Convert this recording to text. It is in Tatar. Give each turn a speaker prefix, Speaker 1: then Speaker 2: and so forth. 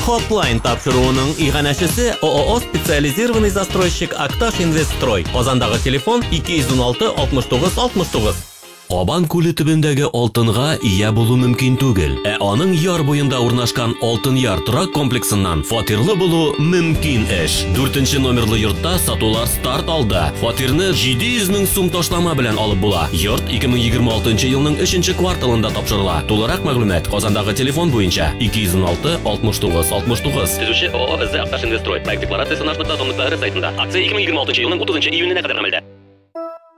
Speaker 1: Hotline тапшыруының иганәчесе ООО специализированный застройщик Акташ Инвестстрой. Казандагы телефон 216 69 69.
Speaker 2: Кабан күле төбендәге алтынга ия булу мөмкин түгел. Аның яр буенда урнашкан Алтын яр торак комплексыннан фатирлы булу мөмкин эш. 4-нче номерлы йортта сатулар старт алды. Фатирны 700 мең сум ташлама белән алып була. Йорт 2026 елның 3-нче кварталында тапшырыла. Тулырак мәгълүмат Казандагы телефон буенча 216 69 69.
Speaker 3: Төзүче ООО Акташ Инвестстрой. Проект декларациясе наш датумлыклары сайтында. Акция 2026 елның 30 июненә кадәр гамәлдә.